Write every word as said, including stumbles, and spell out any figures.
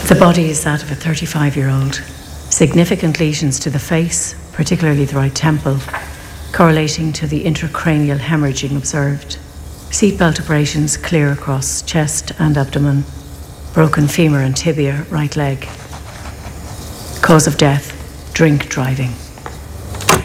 The body is that of a thirty-five-year-old. Significant lesions to the face, particularly the right temple, correlating to the intracranial hemorrhaging observed. Seatbelt abrasions clear across chest and abdomen. Broken femur and tibia, right leg. Cause of death, drink driving.